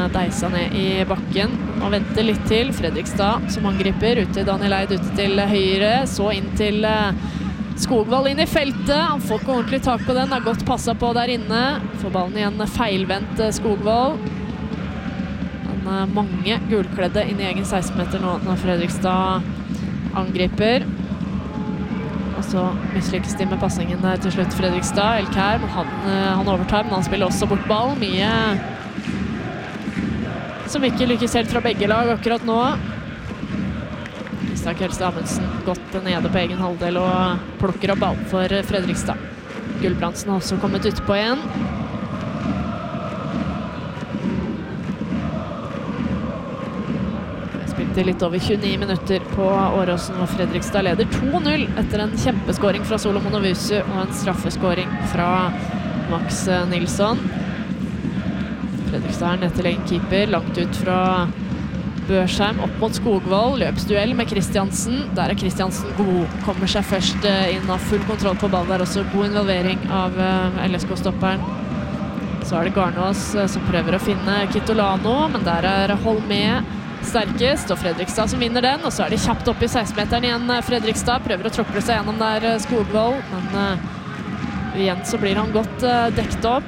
deisa ned i bakken og venter litt til. Fredrikstad som angriper, ut til Daniel Eid, ute til høyre, så inn til Skogvold inn i feltet. Han får ikke ordentlig tak på den, har godt passet på der inne. Får ballen igjen feilvendt Skogvold. Men mange gulkledde inn i egen 16-meter nå når Fredrikstad angriper. Og så mislykkes de med passingen der til slutt Fredrikstad. Elkær, han overtar, men han spiller også bort ball. Mye som ikke lykkes helt fra begge lag akkurat nå. Kjelstad Amundsen godt nede på egen halvdel og plukker opp ball for Fredrikstad. Gulbrandsen har også kommet ut på igjen. Spilte litt over 29 minutter på Åråsen, og Fredrikstad leder 2-0 etter en kjempeskåring fra Solomon Ovusu og en straffeskåring fra Max Nilsson. Fredrikstad ned til egen keeper, langt ut fra Børsheim, opp mot Skogvold, løpsduell med Kristiansen. Der Kristiansen god, kommer seg først inn, av full kontroll på ball der, også god involvering av LSK-stopperen. Så det Garnås som prøver å finne Kitolano, men der Holmé sterkest, og Fredrikstad som vinner den, og så det kjapt opp i 16-meteren igjen Fredrikstad, prøver å tråkle seg gjennom der Skogvold, men igjen så blir han godt dekt opp.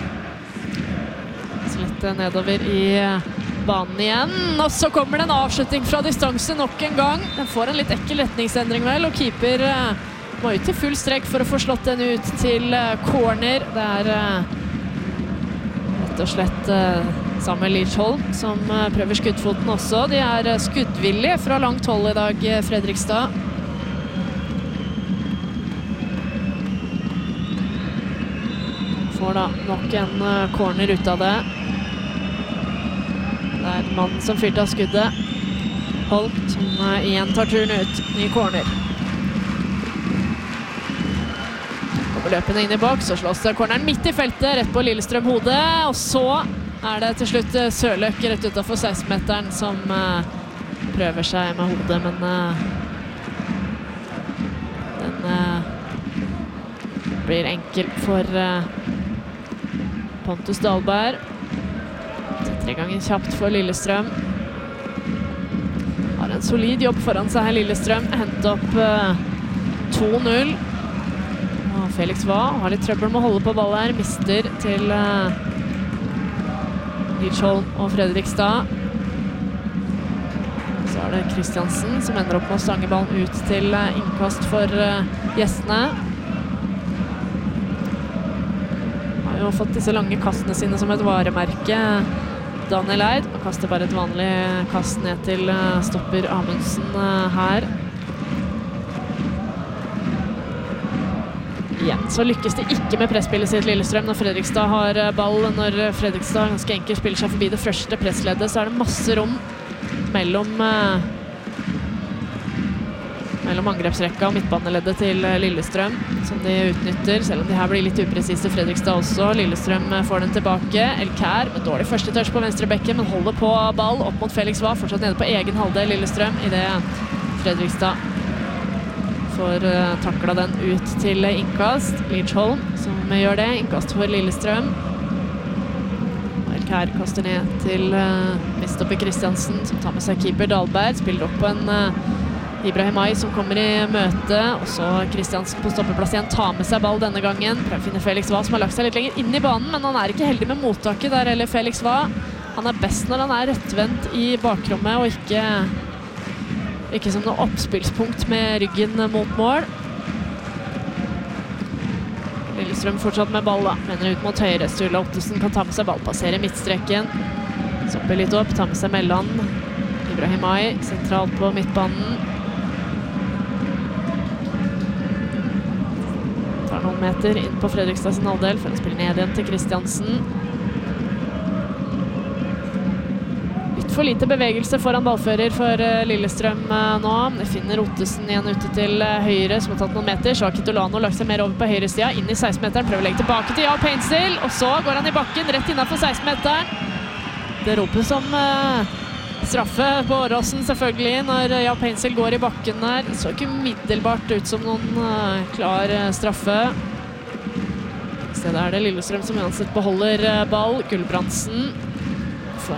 Så litt nedover i banen igjen, og så kommer det en avslutning fra distanse nok en gang. Den får en litt ekkel retningsendring vel, og keeper må ut til full strekk for å få slått den ut til corner. Det rett og slett Samuel Lidsholm som prøver skuddfoten også. De skuddvillige fra langt hold i dag, Fredrikstad. Får da nok en corner ut av det. Det mannen som fyrte av skuddet. Holm som igjen tar turen ut i corner. Kommer løpende inn i bak, så slås corneren midt i feltet, rett på Lillestrøm hodet, og så det til slutt Sørløk rett utenfor 16-meteren som prøver seg med hodet, men den blir enkel for Pontus Dahlberg. Tre ganger kjapt for Lillestrøm. Har en solid jobb foran seg her, Lillestrøm. Hentet opp 2-0. Og Felix Wahl har litt trøbbel med å holde på ball her. Mister til Lidsholm og Fredrikstad. Så det Kristiansen som ender opp med å stange ballen ut til innkast for gjestene. Har jo fått disse lange kastene sine som et varemerke. Daniel Eid kaster bare et vanlig kast ned til stopper Amundsen her. Igjen så lykkes det ikke med presspillet sitt Lillestrøm når Fredrikstad har ball. Når Fredrikstad ganske enkelt spiller seg forbi det første pressleddet, så det masse rom mellom angrepsrekka og midtbaneleddet til Lillestrøm, som de utnytter, selv om de her blir litt upresise. Fredrikstad også. Lillestrøm får den tilbake. Elkær med dårlig første touch på venstre bekken, men holder på ball opp mot Felix Wahl, fortsatt nede på egen halvdel Lillestrøm, i det Fredrikstad får takla den ut til innkast. Lidsholm som gjør det, innkast for Lillestrøm. Elkær kaster ned til midtstopper Kristiansen, som tar med seg keeper Dahlberg, spiller opp på en Ibrahimai som kommer i møte, og så Kristiansen på stoppeplass igjen, tar med seg ball denne gangen. Prøver å finne Felix Wahl som har lagt seg litt lenger inn i banen, men han ikke heldig med mottaket der, eller Felix Wahl. Han best når han rettvendt i bakrommet, og ikke som noe oppspillspunkt med ryggen mot mål. Lillestrøm fortsatt med ball da, mener ut mot høyre. Sturla Ottesen kan ta med seg ball, passerer midtstreken. Stopper litt opp, tar med seg Melland. Ibrahimai sentralt på midtbanen. Noen meter inn på Fredrikstad sin halvdel, for han spiller ned igjen til Kristiansen. Litt for lite bevegelse foran ballfører for Lillestrøm nå. De finner Ottesen igjen ute til høyre, som har tatt noen meter. Så har Kitolano lagt seg mer over på høyre siden, inn i 16-meteren, prøver å legge tilbake til Jao Painsil, og så går han i bakken, rett innenfor 16-meteren. Det ropes som straffe på Åråsen selvfølgelig, når Jao Painsil går i bakken der. Det så ikke middelbart ut som noen klar straffe. I stedet det Lillestrøm som uansett beholder ball. Gulbrandsen